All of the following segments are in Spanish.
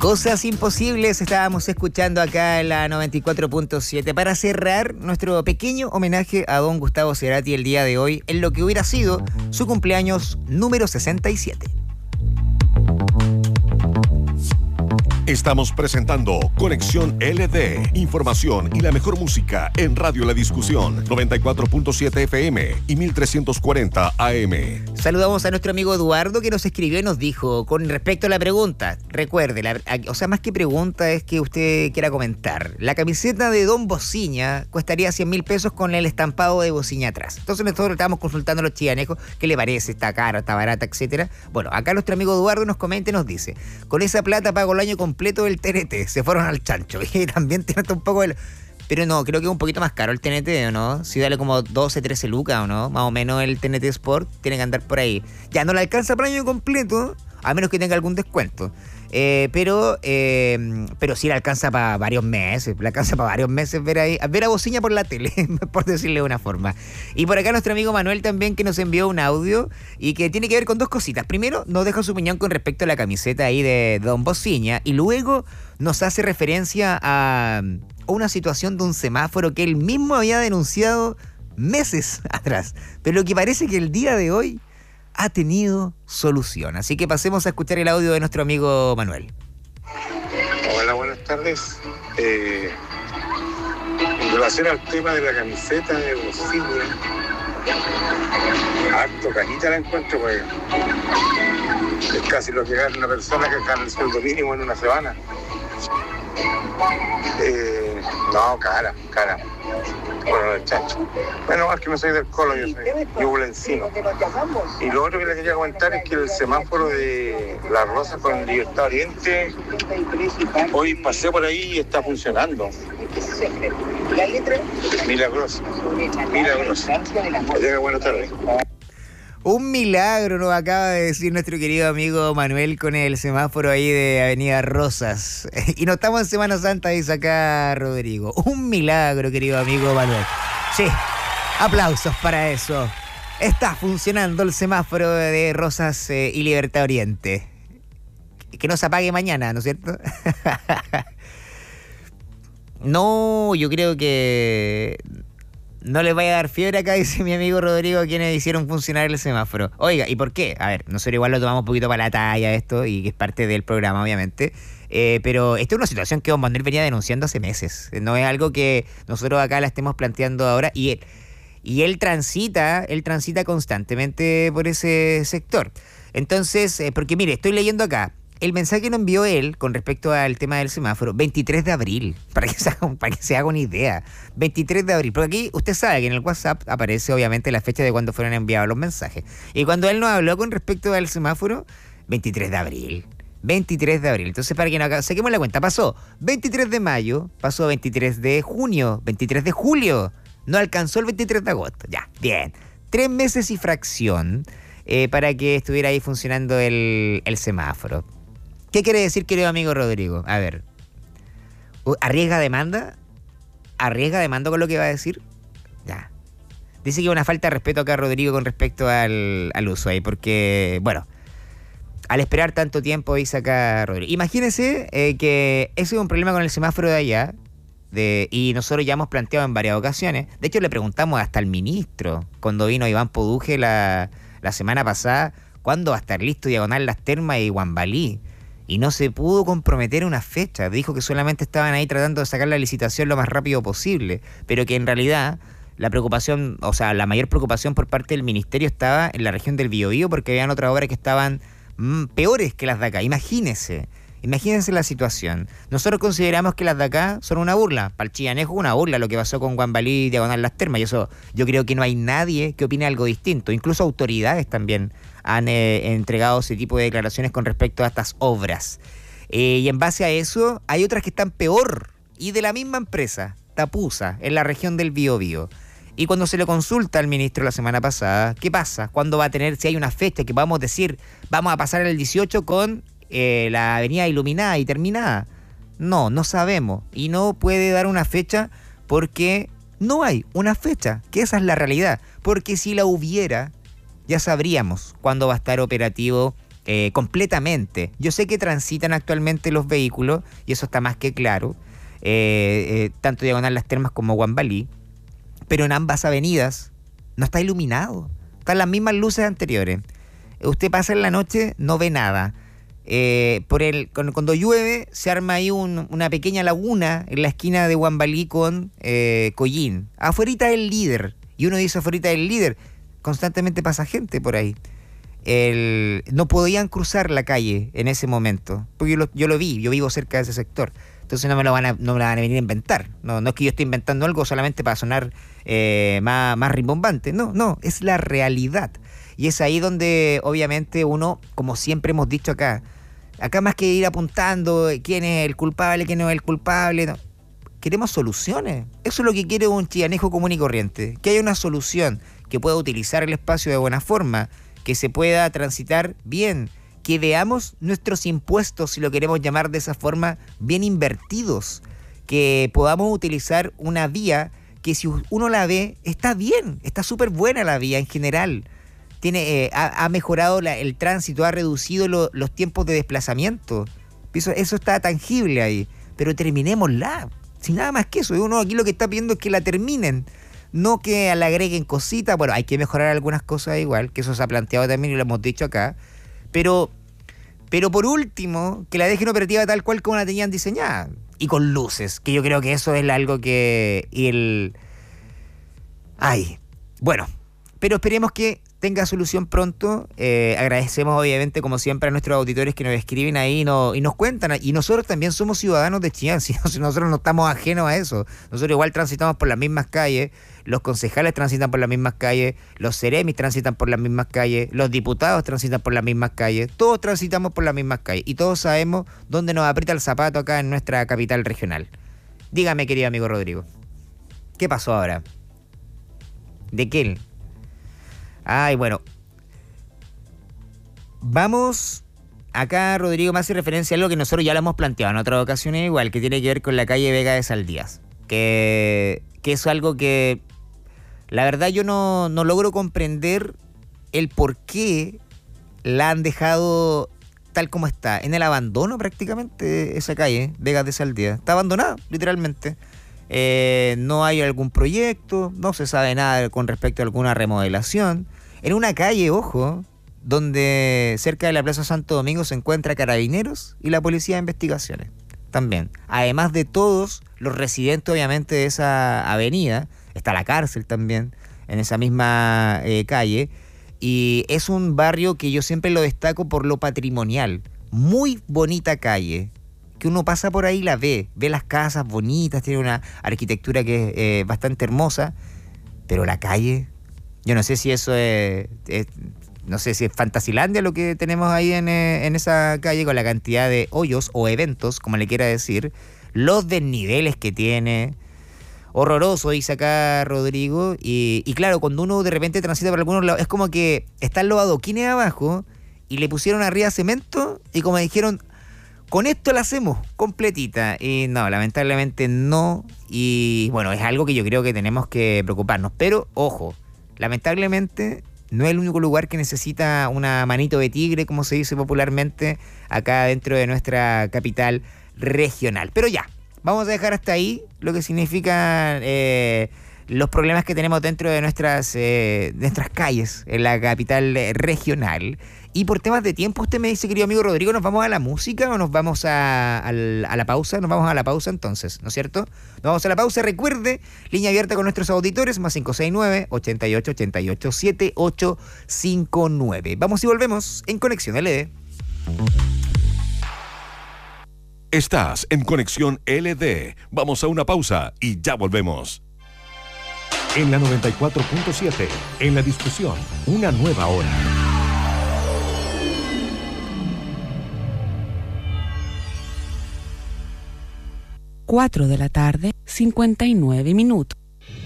Cosas imposibles estábamos escuchando acá en la 94.7 para cerrar nuestro pequeño homenaje a don Gustavo Cerati el día de hoy en lo que hubiera sido su cumpleaños número 67. Estamos presentando Conexión LD. Información y la mejor música en Radio La Discusión. 94.7 FM y 1340 AM. Saludamos a nuestro amigo Eduardo que nos escribió y nos dijo, con respecto a la pregunta, recuerde, más que pregunta es que usted quiera comentar. La camiseta de Don Bociña costaría 100.000 pesos con el estampado de Bociña atrás. Entonces nosotros estábamos consultando a los chianejos, ¿qué le parece? ¿Está cara, está barata, etcétera? Bueno, acá nuestro amigo Eduardo nos comenta y nos dice, con esa plata pago el año completo del TNT, se fueron al chancho. Y también tiene un poco el... Pero no, creo que es un poquito más caro el TNT, ¿o no? Si dale como 12, 13 lucas, ¿o no? Más o menos el TNT Sport tiene que andar por ahí. Ya no le alcanza para el año completo, a menos que tenga algún descuento. Pero sí le alcanza para varios meses. Le alcanza para varios meses ver a Bociña por la tele, por decirle de una forma. Y por acá nuestro amigo Manuel también, que nos envió un audio y que tiene que ver con dos cositas. Primero, nos deja su opinión con respecto a la camiseta ahí de Don Bociña. Y luego nos hace referencia a una situación de un semáforo que él mismo había denunciado meses atrás. Pero lo que parece que el día de hoy ha tenido solución. Así que pasemos a escuchar el audio de nuestro amigo Manuel. Hola, buenas tardes. En relación al tema de la camiseta de Bociña, harto cañita la encuentro, pues es casi lo que gana una persona que gana el sueldo mínimo en una semana. No, cara. Bueno, el chancho. Bueno, es que no soy del Colo, yo soy yubulencino. Y lo otro que les quería comentar es que el semáforo de La Rosa con Libertad Oriente, hoy pasé por ahí y está funcionando. Milagroso. Buenas tardes. Un milagro nos acaba de decir nuestro querido amigo Manuel con el semáforo ahí de Avenida Rosas. Y no estamos en Semana Santa, dice acá Rodrigo. Un milagro, querido amigo Manuel. Sí, aplausos para eso. Está funcionando el semáforo de Rosas y Libertad Oriente. Que no se apague mañana, ¿no es cierto? No, yo creo que... No les vaya a dar fiebre acá, dice mi amigo Rodrigo, quienes hicieron funcionar el semáforo. Oiga, ¿y por qué? A ver, nosotros igual lo tomamos un poquito para la talla esto, y que es parte del programa, obviamente. Pero esta es una situación que don Manuel venía denunciando hace meses. No es algo que nosotros acá la estemos planteando ahora. Y él transita constantemente por ese sector. Entonces, porque mire, estoy leyendo acá. El mensaje que nos envió él con respecto al tema del semáforo, 23 de abril, para que se haga una idea. 23 de abril, porque aquí usted sabe que en el WhatsApp aparece obviamente la fecha de cuando fueron enviados los mensajes. Y cuando él nos habló con respecto al semáforo, 23 de abril. 23 de abril. Entonces, para que no saquemos la cuenta, pasó 23 de mayo, pasó 23 de junio, 23 de julio. No alcanzó el 23 de agosto. Ya, bien. 3 meses y fracción para que estuviera ahí funcionando el semáforo. ¿Qué quiere decir, querido amigo Rodrigo? A ver, ¿arriesga demanda? ¿Arriesga demanda con lo que va a decir? Ya. Dice que hay una falta de respeto acá, Rodrigo, con respecto al uso ahí, porque, bueno, al esperar tanto tiempo, dice acá Rodrigo. Imagínese que ese es un problema con el semáforo de allá, y nosotros ya hemos planteado en varias ocasiones. De hecho, le preguntamos hasta al ministro, cuando vino Iván Poduje la semana pasada, ¿cuándo va a estar listo Diagonal Las Termas y Guambalí? Y no se pudo comprometer una fecha. Dijo que solamente estaban ahí tratando de sacar la licitación lo más rápido posible, pero que en realidad la preocupación, o sea, la mayor preocupación por parte del ministerio estaba en la región del Biobío, porque habían otras obras que estaban peores que las de acá. Imagínense la situación. Nosotros consideramos que las de acá son una burla. Para el chillanejo una burla lo que pasó con Guambalí y Diagonal Las Termas. Y eso, yo creo que no hay nadie que opine algo distinto. Incluso autoridades también han entregado ese tipo de declaraciones con respecto a estas obras. Y en base a eso, hay otras que están peor. Y de la misma empresa, Tapusa, en la región del Biobío. Y cuando se le consulta al ministro la semana pasada, ¿qué pasa? ¿Cuándo va a tener, si hay una fecha que vamos a decir, vamos a pasar el 18 con la avenida iluminada y terminada? No sabemos. Y no puede dar una fecha porque no hay una fecha, que esa es la realidad. Porque si la hubiera, ya sabríamos cuándo va a estar operativo completamente. Yo sé que transitan actualmente los vehículos, y eso está más que claro, tanto Diagonal Las Termas como Guambalí, pero en ambas avenidas no está iluminado. Están las mismas luces anteriores. Usted pasa en la noche, no ve nada. Cuando llueve, se arma ahí una pequeña laguna en la esquina de Guambalí con Collín. Afuerita del Líder. Y uno dice afuerita del Líder, constantemente pasa gente por ahí. No podían cruzar la calle en ese momento, porque yo lo vi, yo vivo cerca de ese sector. Entonces no me la van a venir a inventar. No es que yo esté inventando algo solamente para sonar más rimbombante. No, es la realidad. Y es ahí donde obviamente uno, como siempre hemos dicho acá más que ir apuntando quién es el culpable, quién no es el culpable, no. Queremos soluciones. Eso es lo que quiere un chillanejo común y corriente. Que haya una solución que pueda utilizar el espacio de buena forma, que se pueda transitar bien, que veamos nuestros impuestos, si lo queremos llamar de esa forma, bien invertidos, que podamos utilizar una vía que si uno la ve, está bien, está súper buena la vía en general. Ha mejorado el tránsito, ha reducido los tiempos de desplazamiento. Eso está tangible ahí, pero terminémosla. Sin nada más que eso. Uno aquí lo que está pidiendo es que la terminen, no que le agreguen cositas. Bueno, hay que mejorar algunas cosas igual, que eso se ha planteado también y lo hemos dicho acá. Pero por último, que la dejen operativa tal cual como la tenían diseñada. Y con luces, que yo creo que eso es algo que... Bueno, pero esperemos que tenga solución pronto. Agradecemos obviamente como siempre a nuestros auditores que nos escriben ahí y nos cuentan, y nosotros también somos ciudadanos de Chillán, si nosotros no estamos ajenos a eso. Nosotros igual transitamos por las mismas calles, los concejales transitan por las mismas calles, los seremis transitan por las mismas calles, los diputados transitan por las mismas calles, todos transitamos por las mismas calles y todos sabemos dónde nos aprieta el zapato acá en nuestra capital regional. Dígame, querido amigo Rodrigo, ¿qué pasó ahora? ¿De qué? Bueno, vamos, acá Rodrigo me hace referencia a algo que nosotros ya lo hemos planteado en otras ocasiones igual, que tiene que ver con la calle Vega de Saldías, que es algo que la verdad yo no logro comprender el por qué la han dejado tal como está, en el abandono prácticamente esa calle, Vega de Saldías, está abandonada literalmente. No hay algún proyecto, no se sabe nada con respecto a alguna remodelación. En una calle, ojo, donde cerca de la Plaza Santo Domingo se encuentra Carabineros y la Policía de Investigaciones también. Además de todos los residentes obviamente de esa avenida, está la cárcel también en esa misma calle. Y es un barrio que yo siempre lo destaco por lo patrimonial. Muy bonita calle, que uno pasa por ahí y la ve las casas bonitas, tiene una arquitectura que es bastante hermosa, pero la calle, yo no sé si eso no sé si es Fantasilandia lo que tenemos ahí en esa calle, con la cantidad de hoyos o eventos, como le quiera decir, los desniveles que tiene, horroroso, dice acá Rodrigo, y claro, cuando uno de repente transita por algunos lados, es como que están los adoquines abajo y le pusieron arriba cemento y como dijeron, con esto la hacemos completita. Y no, lamentablemente no. Y bueno, es algo que yo creo que tenemos que preocuparnos. Pero, ojo, lamentablemente no es el único lugar que necesita una manito de tigre, como se dice popularmente, acá dentro de nuestra capital regional. Pero ya, vamos a dejar hasta ahí lo que significa los problemas que tenemos dentro de nuestras calles en la capital regional. Y por temas de tiempo, usted me dice, querido amigo Rodrigo, ¿nos vamos a la música o nos vamos a la pausa? Nos vamos a la pausa entonces, ¿no es cierto? Nos vamos a la pausa. Recuerde, línea abierta con nuestros auditores, más 569-8888-7859. Vamos y volvemos en Conexión LD. Estás en Conexión LD. Vamos a una pausa y ya volvemos. En la 94.7, en la discusión, una nueva hora. 4 de la tarde, 59 minutos.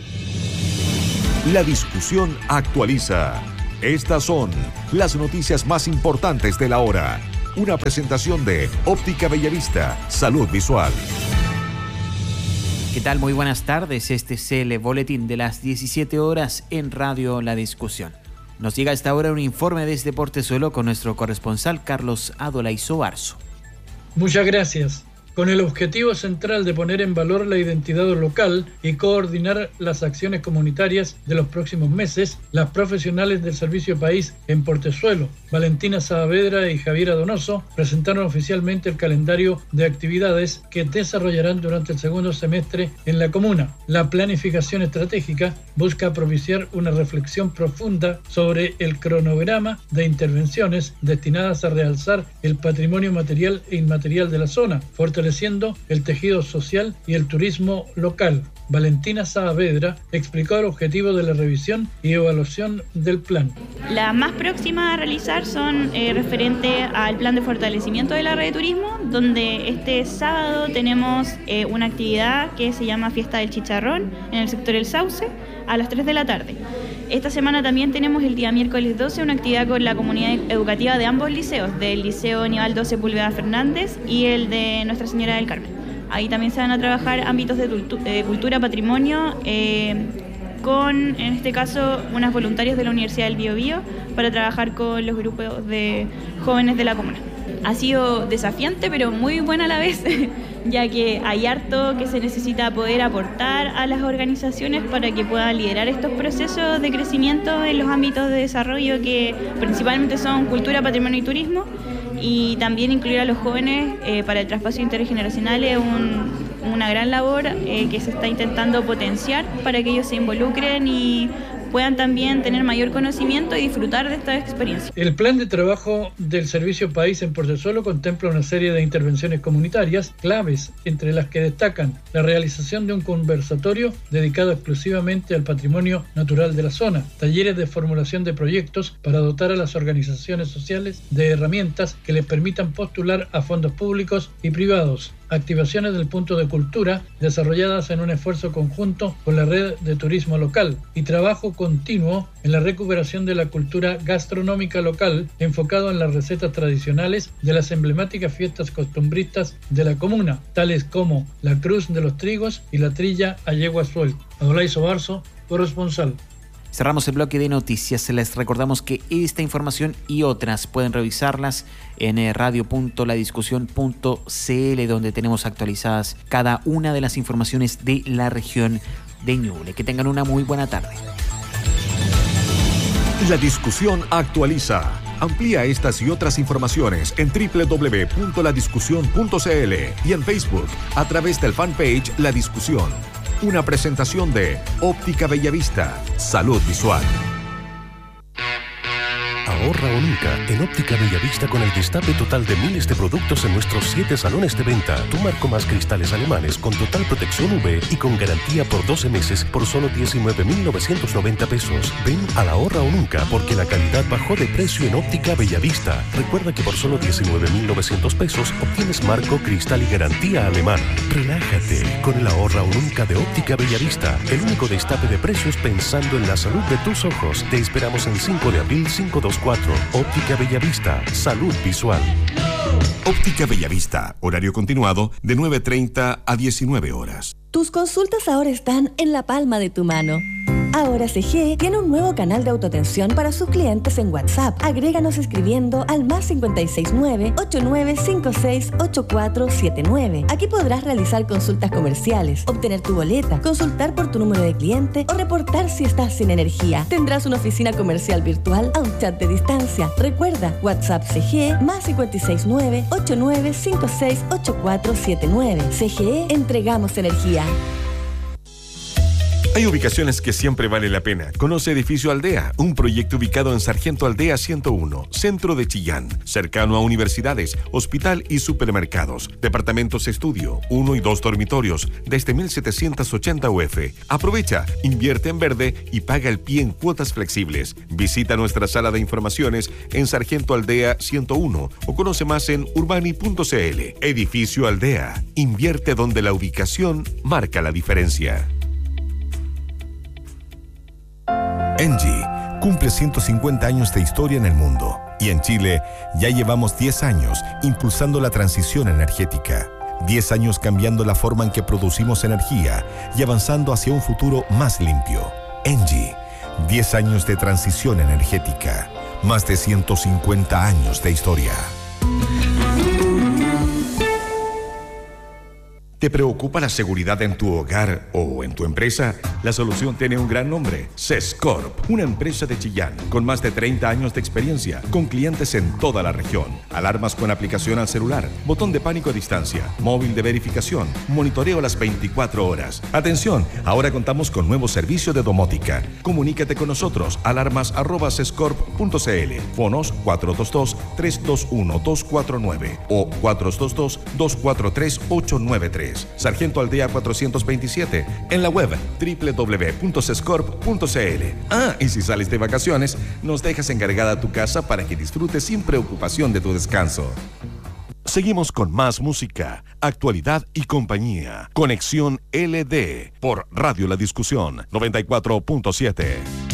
La discusión actualiza. Estas son las noticias más importantes de la hora. Una presentación de Óptica Bellavista, Salud Visual. ¿Qué tal? Muy buenas tardes. Este es el boletín de las 17 horas en Radio La Discusión. Nos llega a esta hora un informe desde Portezuelo con nuestro corresponsal Carlos Adolaizo Barzo. Muchas gracias. Con el objetivo central de poner en valor la identidad local y coordinar las acciones comunitarias de los próximos meses, las profesionales del Servicio País en Portezuelo, Valentina Saavedra y Javiera Donoso, presentaron oficialmente el calendario de actividades que desarrollarán durante el segundo semestre en la comuna. La planificación estratégica busca propiciar una reflexión profunda sobre el cronograma de intervenciones destinadas a realzar el patrimonio material e inmaterial de la zona, fortaleciendo el tejido social y el turismo local. Valentina Saavedra explicó el objetivo de la revisión y evaluación del plan. Las más próximas a realizar son referente al plan de fortalecimiento de la red de turismo, donde este sábado tenemos una actividad que se llama Fiesta del Chicharrón en el sector El Sauce a las 3 de la tarde. Esta semana también tenemos el día miércoles 12 una actividad con la comunidad educativa de ambos liceos, del Liceo Aníbal Sepúlveda Fernández y el de Nuestra Señora del Carmen. Ahí también se van a trabajar ámbitos de cultura, patrimonio, con, en este caso, unas voluntarios de la Universidad del Biobío para trabajar con los grupos de jóvenes de la comuna. Ha sido desafiante, pero muy buena a la vez, ya que hay harto que se necesita poder aportar a las organizaciones para que puedan liderar estos procesos de crecimiento en los ámbitos de desarrollo que principalmente son cultura, patrimonio y turismo, y también incluir a los jóvenes para el traspaso intergeneracional es una gran labor que se está intentando potenciar para que ellos se involucren y puedan también tener mayor conocimiento y disfrutar de esta experiencia. El plan de trabajo del Servicio País en Portezuelo contempla una serie de intervenciones comunitarias claves, entre las que destacan la realización de un conversatorio dedicado exclusivamente al patrimonio natural de la zona, talleres de formulación de proyectos para dotar a las organizaciones sociales de herramientas que les permitan postular a fondos públicos y privados, activaciones del punto de cultura desarrolladas en un esfuerzo conjunto con la red de turismo local y trabajo continuo en la recuperación de la cultura gastronómica local enfocado en las recetas tradicionales de las emblemáticas fiestas costumbristas de la comuna, tales como la Cruz de los Trigos y la Trilla a Yegua Suelta. Adolaizo Barzo, corresponsal. Cerramos el bloque de noticias. Les recordamos que esta información y otras pueden revisarlas en radio.ladiscusión.cl, donde tenemos actualizadas cada una de las informaciones de la región de Ñuble. Que tengan una muy buena tarde. La Discusión actualiza. Amplía estas y otras informaciones en www.ladiscusión.cl y en Facebook a través del fanpage La Discusión. Una presentación de Óptica Bellavista. Salud visual. Ahorra o nunca en Óptica Bellavista con el destape total de miles de productos en nuestros 7 salones de venta. Tu marco más cristales alemanes con total protección UV y con garantía por 12 meses por solo 19.990 pesos. Ven a la Ahorra o nunca porque la calidad bajó de precio en Óptica Bellavista. Recuerda que por solo 19.900 pesos obtienes marco, cristal y garantía alemana. Relájate con el Ahorra o nunca de Óptica Bellavista. El único destape de precios pensando en la salud de tus ojos. Te esperamos en 5 de abril 524. Óptica Bellavista. Salud visual. Óptica Bellavista. Horario continuado de 9:30 a 19 horas. Tus consultas ahora están en la palma de tu mano. Ahora CG tiene un nuevo canal de autoatención para sus clientes en WhatsApp. Agréganos escribiendo al +569 8956 8479. Aquí podrás realizar consultas comerciales, obtener tu boleta, consultar por tu número de cliente o reportar si estás sin energía. Tendrás una oficina comercial virtual a un chat de distancia. Recuerda, WhatsApp CG +569 8956 8479. CGE, entregamos energía. Hay ubicaciones que siempre vale la pena. Conoce Edificio Aldea, un proyecto ubicado en Sargento Aldea 101, centro de Chillán, cercano a universidades, hospital y supermercados. Departamentos estudio, 1 y 2 dormitorios, desde 1.780 UF. Aprovecha, invierte en verde y paga el pie en cuotas flexibles. Visita nuestra sala de informaciones en Sargento Aldea 101 o conoce más en urbani.cl. Edificio Aldea, invierte donde la ubicación marca la diferencia. Engie cumple 150 años de historia en el mundo y en Chile ya llevamos 10 años impulsando la transición energética. 10 años cambiando la forma en que producimos energía y avanzando hacia un futuro más limpio. Engie, 10 años de transición energética. Más de 150 años de historia. ¿Te preocupa la seguridad en tu hogar o en tu empresa? La solución tiene un gran nombre: Sescorp, una empresa de Chillán con más de 30 años de experiencia, con clientes en toda la región. Alarmas con aplicación al celular, botón de pánico a distancia, móvil de verificación, monitoreo a las 24 horas. Atención, ahora contamos con nuevo servicio de domótica. Comunícate con nosotros, alarmas@sescorp.cl, fonos 422-321-249 o 422-243-893. Sargento Aldea 427, en la web www.sescorp.cl. Y si sales de vacaciones, nos dejas encargada tu casa para que disfrutes sin preocupación de tu descanso. Seguimos con más música, actualidad y compañía. Conexión LD por Radio La Discusión 94.7.